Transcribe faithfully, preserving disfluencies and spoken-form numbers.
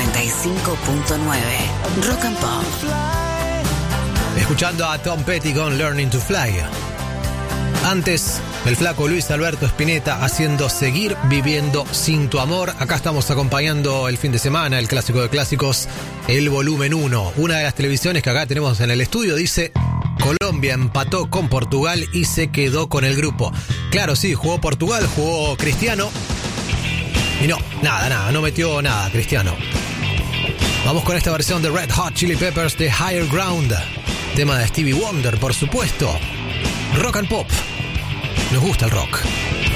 noventa y cinco punto nueve. Rock and Pop. Escuchando a Tom Petty con Learning to Fly. Antes, el flaco Luis Alberto Spinetta haciendo Seguir Viviendo Sin Tu Amor. Acá estamos acompañando el fin de semana, el clásico de clásicos, el volumen uno. Una de las televisiones que acá tenemos en el estudio dice: Colombia empató con Portugal y se quedó con el grupo. Claro, sí, jugó Portugal, jugó Cristiano. Y no, nada, nada, no metió nada Cristiano. Vamos con esta versión de Red Hot Chili Peppers de Higher Ground. Tema de Stevie Wonder, por supuesto. Rock and Pop. Nos gusta el rock.